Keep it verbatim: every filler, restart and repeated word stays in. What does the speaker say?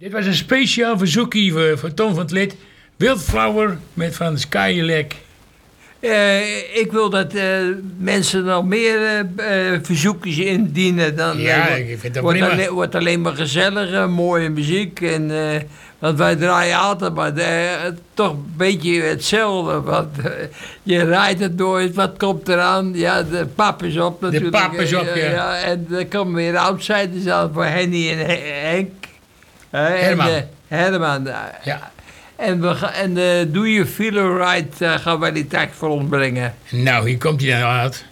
Dit was een speciaal verzoekje voor, voor Tom van het Lid. Wildflower met van Skylek. Uh, ik wil dat uh, mensen nog meer uh, uh, verzoekjes indienen. Dan ja, uh, ik vind dat wordt, prima. alleen, wordt alleen maar gezellige, mooie muziek. En, uh, want wij draaien altijd maar uh, toch een beetje hetzelfde. Want uh, je rijdt het nooit, wat komt eraan? Ja, de pap is op natuurlijk. De pap is op, uh, ja. ja. En er komen weer outsiders aan voor Henny en Henk. Uh, Herman. En, uh, Herman. Uh, Ja. En, we ga, en uh, Do You Feel Alright uh, gaan wij die tekst voor ons brengen. Nou, hier komt hij dan uit.